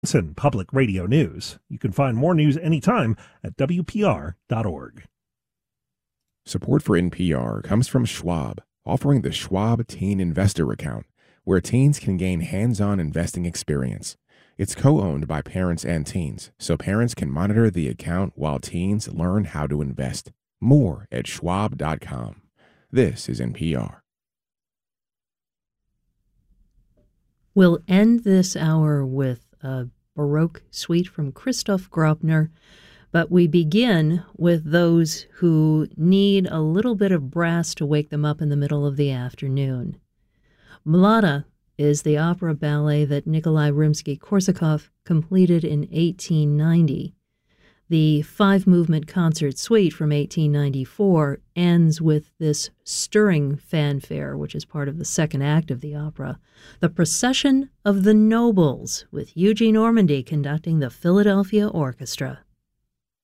Public Radio News. You can find more news anytime at WPR.org. Support for NPR comes from Schwab, offering the Schwab Teen Investor Account, where teens can gain hands-on investing experience. It's co-owned by parents and teens, so parents can monitor the account while teens learn how to invest. More at schwab.com. This is NPR. We'll end this hour with a Baroque suite from Christoph Graupner, but we begin with those who need a little bit of brass to wake them up in the middle of the afternoon. Mlada is the opera ballet that Nikolai Rimsky-Korsakov completed in 1890. The five-movement concert suite from 1894 ends with this stirring fanfare, which is part of the second act of the opera, The Procession of the Nobles, with Eugene Ormandy conducting the Philadelphia Orchestra.